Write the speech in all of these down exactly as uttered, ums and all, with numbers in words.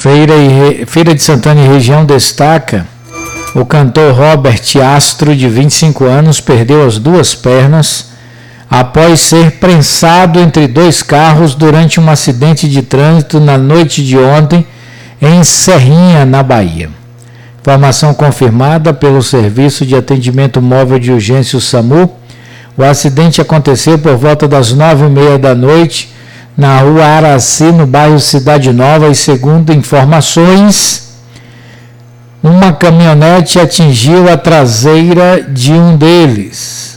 Feira, e, Feira de Santana e região destaca: o cantor Robert Astro, de vinte e cinco anos, perdeu as duas pernas após ser prensado entre dois carros durante um acidente de trânsito na noite de ontem em Serrinha, na Bahia. Informação confirmada pelo Serviço de Atendimento Móvel de Urgência, o SAMU. O acidente aconteceu por volta das nove e meia da noite na rua Araci, no bairro Cidade Nova, e segundo informações, uma caminhonete atingiu a traseira de um deles.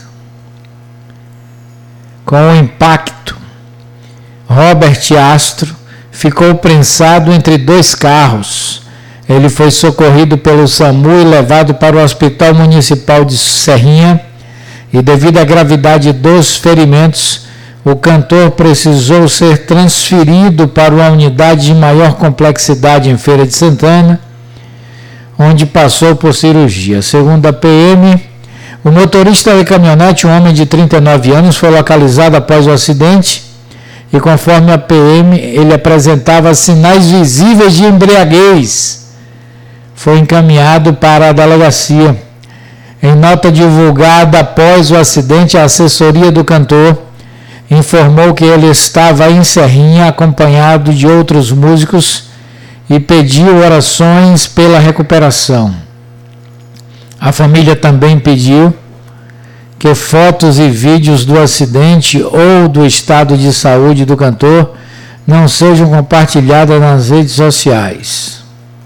Com o impacto, Robert Astro ficou prensado entre dois carros. Ele foi socorrido pelo SAMU e levado para o Hospital Municipal de Serrinha, e devido à gravidade dos ferimentos, o cantor precisou ser transferido para uma unidade de maior complexidade em Feira de Santana, onde passou por cirurgia. Segundo a P M, o motorista da caminhonete, um homem de trinta e nove anos, foi localizado após o acidente e, conforme a P M, ele apresentava sinais visíveis de embriaguez. Foi encaminhado para a delegacia. Em nota divulgada após o acidente, a assessoria do cantor informou que ele estava em Serrinha acompanhado de outros músicos e pediu orações pela recuperação. A família também pediu que fotos e vídeos do acidente ou do estado de saúde do cantor não sejam compartilhadas nas redes sociais.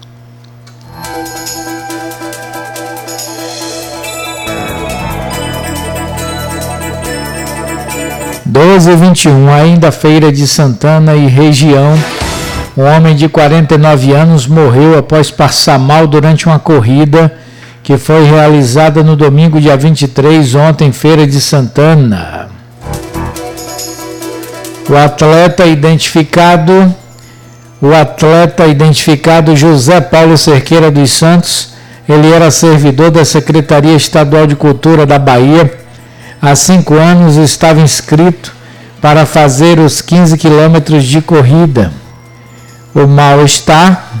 doze e vinte e um, ainda Feira de Santana e região. Um homem de quarenta e nove anos morreu após passar mal durante uma corrida que foi realizada no domingo, dia vinte e três, ontem, em Feira de Santana. O atleta identificado, o atleta identificado José Paulo Cerqueira dos Santos, ele era servidor da Secretaria Estadual de Cultura da Bahia. Há cinco anos estava inscrito para fazer os quinze quilômetros de corrida. O mal-estar,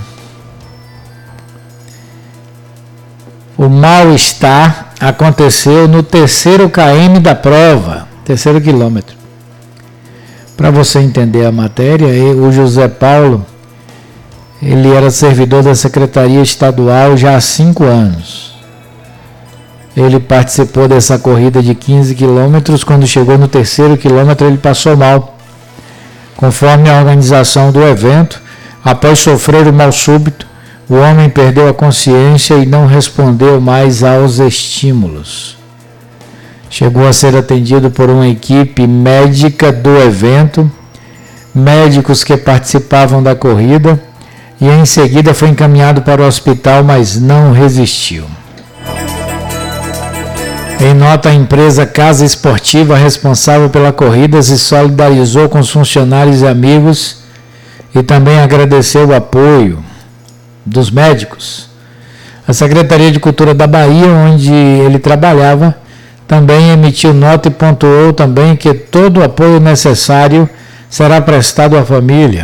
o mal-estar aconteceu no terceiro quilômetro da prova, terceiro quilômetro. Para você entender a matéria, o José Paulo, ele era servidor da Secretaria Estadual já há cinco anos. Ele participou dessa corrida de quinze quilômetros. Quando chegou no terceiro quilômetro, ele passou mal. Conforme a organização do evento, após sofrer o mal súbito, o homem perdeu a consciência e não respondeu mais aos estímulos. Chegou a ser atendido por uma equipe médica do evento, médicos que participavam da corrida, e em seguida foi encaminhado para o hospital, mas não resistiu. Em nota, a empresa Casa Esportiva, responsável pela corrida, se solidarizou com os funcionários e amigos e também agradeceu o apoio dos médicos. A Secretaria de Cultura da Bahia, onde ele trabalhava, também emitiu nota e pontuou também que todo o apoio necessário será prestado à família.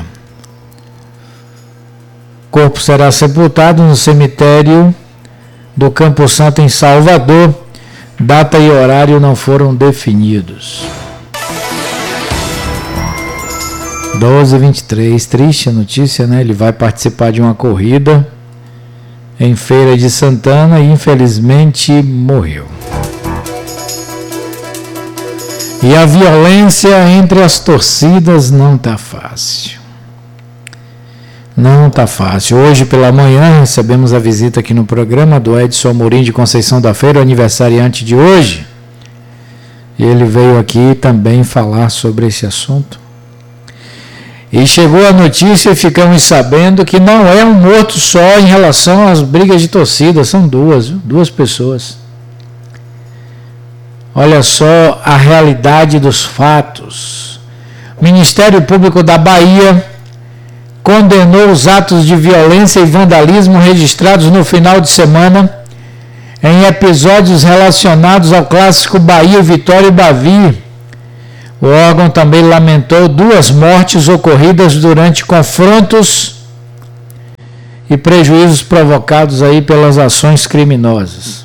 O corpo será sepultado no cemitério do Campo Santo, em Salvador. Data e horário não foram definidos. doze e vinte e três, triste a notícia, né? Ele vai participar de uma corrida em Feira de Santana e infelizmente morreu. E a violência entre as torcidas não tá fácil. Não tá fácil. Hoje pela manhã recebemos a visita aqui no programa do Edson Amorim de Conceição da Feira, o aniversariante de hoje. E ele veio aqui também falar sobre esse assunto. E chegou a notícia e ficamos sabendo que não é um morto só em relação às brigas de torcida, são duas, duas pessoas. Olha só a realidade dos fatos. O Ministério Público da Bahia condenou os atos de violência e vandalismo registrados no final de semana em episódios relacionados ao clássico Bahia, Vitória e Bavi. O órgão também lamentou duas mortes ocorridas durante confrontos e prejuízos provocados aí pelas ações criminosas.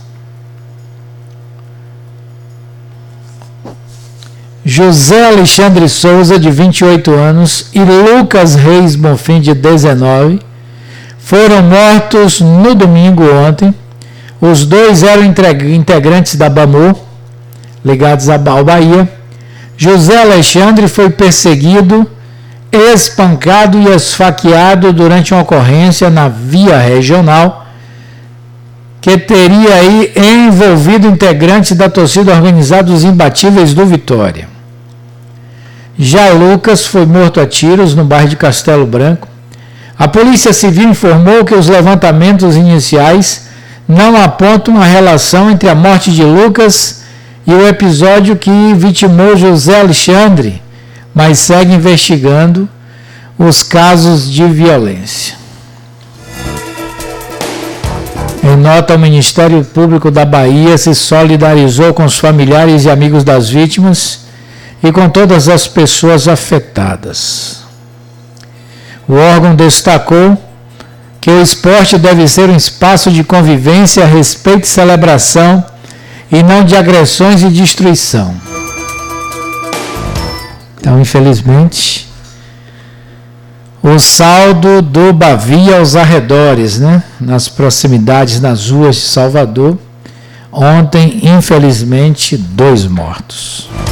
José Alexandre Souza, de vinte e oito anos, e Lucas Reis Bonfim, de dezenove, foram mortos no domingo ontem. Os dois eram integrantes da BAMU, ligados ao Bahia. José Alexandre foi perseguido, espancado e esfaqueado durante uma ocorrência na via regional que teria aí envolvido integrantes da torcida organizada dos Imbatíveis do Vitória. Já Lucas foi morto a tiros no bairro de Castelo Branco. A Polícia Civil informou que os levantamentos iniciais não apontam uma relação entre a morte de Lucas e o episódio que vitimou José Alexandre, mas segue investigando os casos de violência. Em nota, o Ministério Público da Bahia se solidarizou com os familiares e amigos das vítimas e com todas as pessoas afetadas. O órgão destacou que o esporte deve ser um espaço de convivência, respeito e celebração, e não de agressões e destruição. Então, infelizmente, o saldo do Bavia aos arredores, né? Nas proximidades, nas ruas de Salvador, ontem, infelizmente, dois mortos.